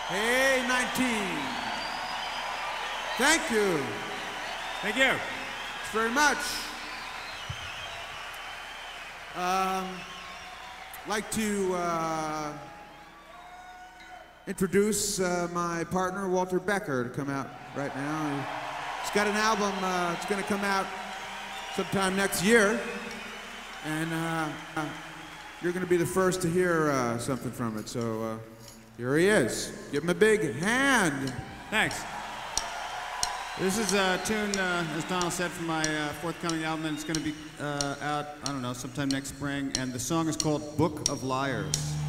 Hey, 19. Thank you. Thank you. Thanks very much. Like to introduce my partner, Walter Becker, to come out right now. He's got an album, it's going to come out sometime next year, and you're going to be the first to hear something from it, so here he is. Give him a big hand. Thanks. This is a tune, as Donald said, from my forthcoming album, and it's going to be out, I don't know, sometime next spring, and the song is called Book of Liars.